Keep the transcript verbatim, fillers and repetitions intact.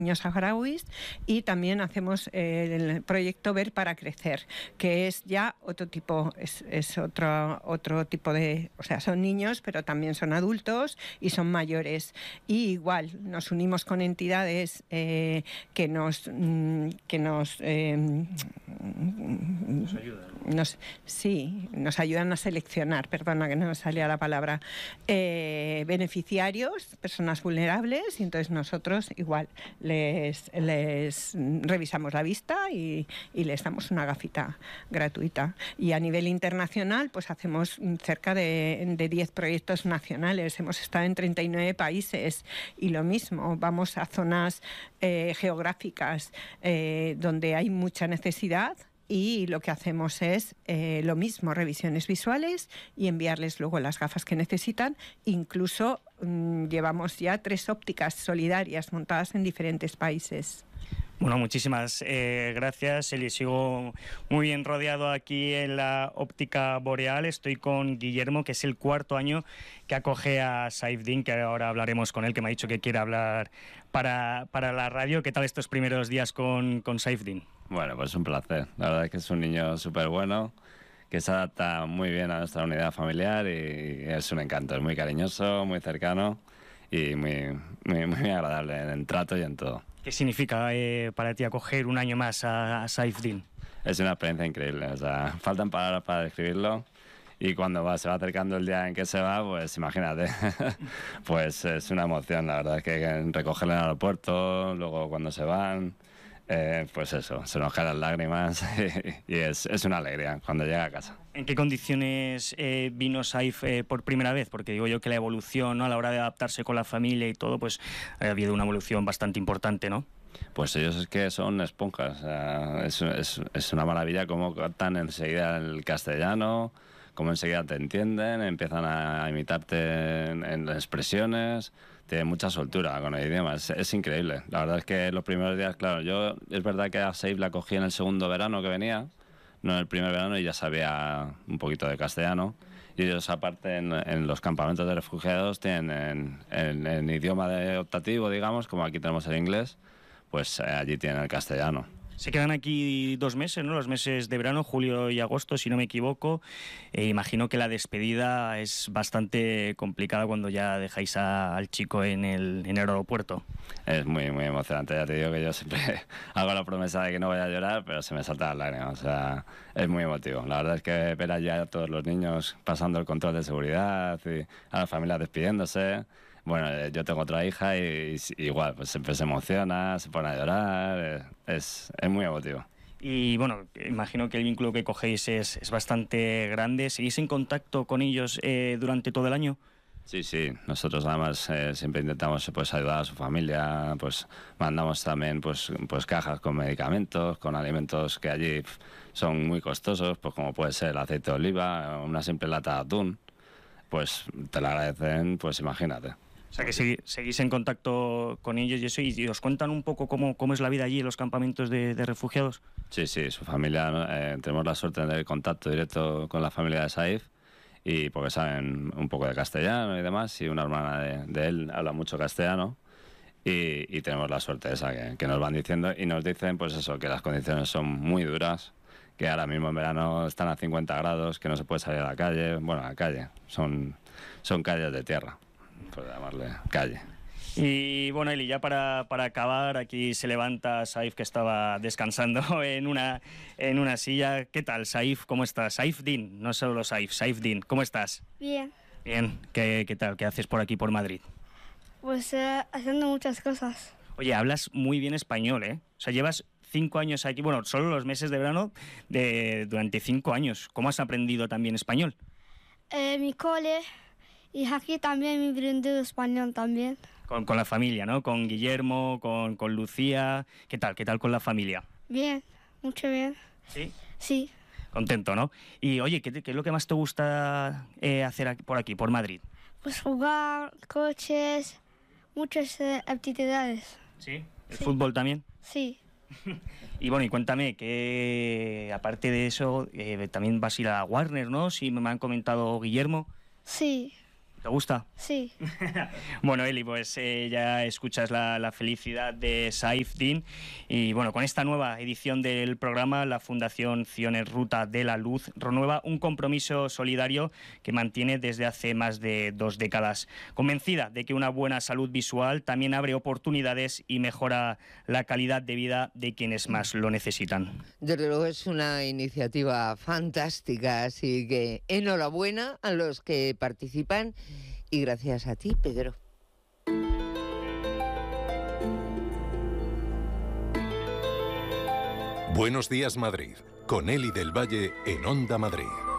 niños saharauis, y también hacemos eh, el proyecto Ver para Crecer, que es ya otro tipo, es, es otro, otro tipo de, o sea, son niños, pero también son adultos y son mayores. Y igual nos unimos con entidades eh, que nos mm, que nos, eh, nos ayudan. Nos, sí, nos ayudan a seleccionar, perdona que no me salía la palabra, eh, beneficiarios, personas vulnerables, y entonces nosotros igual les, les revisamos la vista y, y les damos una gafita gratuita. Y a nivel internacional, pues hacemos cerca de, de diez proyectos nacionales. Hemos estado en treinta y nueve países y lo mismo, vamos a zonas eh, geográficas eh, donde hay mucha necesidad. Y lo que hacemos es eh, lo mismo, revisiones visuales y enviarles luego las gafas que necesitan. Incluso mmm, llevamos ya tres ópticas solidarias montadas en diferentes países. Bueno, muchísimas eh, gracias, Eli. Sigo muy bien rodeado aquí en la óptica Boreal. Estoy con Guillermo, que es el cuarto año que acoge a Saifdin, que ahora hablaremos con él, que me ha dicho que quiere hablar para, para la radio. ¿Qué tal estos primeros días con, con Saifdin? Bueno, pues un placer. La verdad es que es un niño súper bueno, que se adapta muy bien a nuestra unidad familiar y es un encanto. Es muy cariñoso, muy cercano y muy, muy, muy agradable en el trato y en todo. ¿Qué significa eh, para ti acoger un año más a, a Saifdin? Es una experiencia increíble, o sea, faltan palabras para describirlo, y cuando va, se va acercando el día en que se va, pues imagínate, pues es una emoción, la verdad es que recogerlo en el aeropuerto, luego cuando se van, eh, pues eso, se nos caen las lágrimas y, y es, es una alegría cuando llega a casa. ¿En qué condiciones eh, vino Saif eh, por primera vez? Porque digo yo que la evolución, ¿no?, a la hora de adaptarse con la familia y todo, pues ha habido una evolución bastante importante, ¿no? Pues ellos es que son esponjas, o sea, es, es, es una maravilla cómo captan enseguida el castellano, cómo enseguida te entienden, empiezan a imitarte en, en las expresiones, tienen mucha soltura con el idioma, es, es increíble. La verdad es que los primeros días, claro, yo es verdad que a Saif la cogí en el segundo verano que venía, no en el primer verano, y ya sabía un poquito de castellano. Y ellos aparte en, en los campamentos de refugiados tienen en, en, en idioma de optativo, digamos, como aquí tenemos el inglés, pues eh, allí tienen el castellano. Se quedan aquí dos meses, ¿no? Los meses de verano, julio y agosto, si no me equivoco. Eh, imagino que la despedida es bastante complicada cuando ya dejáis a, al chico en el, en el aeropuerto. Es muy, muy emocionante. Ya te digo que yo siempre hago la promesa de que no voy a llorar, pero se me saltan las lágrimas. O sea, es muy emotivo. La verdad es que ver allá a todos los niños pasando el control de seguridad y a las familias despidiéndose. Bueno, yo tengo otra hija y, y igual, pues siempre se emociona, se pone a llorar, es, es muy emotivo. Y bueno, imagino que el vínculo que cogéis es, es bastante grande. ¿Seguís en contacto con ellos eh, durante todo el año? Sí, sí, nosotros además eh, siempre intentamos pues ayudar a su familia, pues mandamos también pues, pues cajas con medicamentos, con alimentos que allí son muy costosos, pues como puede ser el aceite de oliva, una simple lata de atún, pues te lo agradecen, pues imagínate. O sea, que segui, seguís en contacto con ellos y eso, y os cuentan un poco cómo, cómo es la vida allí en los campamentos de, de refugiados. Sí, sí, su familia, eh, tenemos la suerte de tener contacto directo con la familia de Saif, y porque saben un poco de castellano y demás, y una hermana de, de él habla mucho castellano, y, y tenemos la suerte esa que, que nos van diciendo, y nos dicen pues eso, que las condiciones son muy duras, que ahora mismo en verano están a cincuenta grados, que no se puede salir a la calle, bueno, a la calle, son, son calles de tierra, por llamarle calle. Y bueno, Eli, ya para, para acabar, aquí se levanta Saif, que estaba descansando en una, en una silla. ¿Qué tal, Saif? ¿Cómo estás? Saifdin, no solo Saif, Saifdin, ¿cómo estás? Bien. Bien, ¿qué, qué tal? ¿Qué haces por aquí, por Madrid? Pues eh, haciendo muchas cosas. Oye, hablas muy bien español, ¿eh? O sea, llevas cinco años aquí, bueno, solo los meses de verano, de, durante cinco años. ¿Cómo has aprendido también español? Eh, mi cole, y aquí también me aprendí español también. Con, con la familia, ¿no? Con Guillermo, con, con Lucía. ¿Qué tal? ¿Qué tal con la familia? Bien, mucho bien. ¿Sí? Sí. Contento, ¿no? Y oye, ¿qué, qué es lo que más te gusta eh, hacer aquí, por aquí, por Madrid? Pues jugar, coches, muchas eh, actividades. ¿Sí? ¿El Sí. fútbol también? Sí. Y bueno, y cuéntame, que aparte de eso, eh, también vas a ir a Warner, ¿no? Si me han comentado Guillermo. Sí. ¿Te gusta? Sí. Bueno, Eli, pues eh, ya escuchas la, la felicidad de Saif Din y bueno, con esta nueva edición del programa, la Fundación Ciones Ruta de la Luz renueva un compromiso solidario que mantiene desde hace más de dos décadas. Convencida de que una buena salud visual también abre oportunidades y mejora la calidad de vida de quienes más lo necesitan. Desde luego es una iniciativa fantástica, así que enhorabuena a los que participan y gracias a ti, Pedro. Buenos días, Madrid, con Eli del Valle en Onda Madrid.